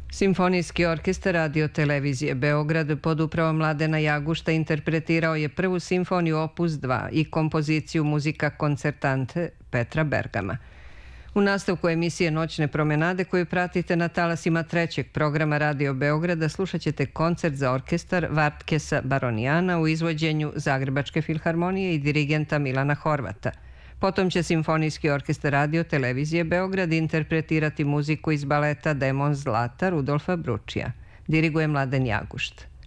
Simfonijski orkestar Radio televizije Beograd pod upravom Mladena Jagušta interpretirao je prvu simfoniju Opus 2 i kompoziciju Muzika koncertante Petra Bergama. U nastavku emisije Noćne promenade koju pratite na talasima trećeg programa Radio Beograda slušat ćete koncert za orkestar Vartkesa Baronijana u izvođenju Zagrebačke filharmonije i dirigenta Milana Horvata. Potom će Simfonijski orkestar Radio televizije Beograd interpretirati muziku iz baleta Demon Zlata Rudolfa Bručija. Diriguje Mladen Jagušt.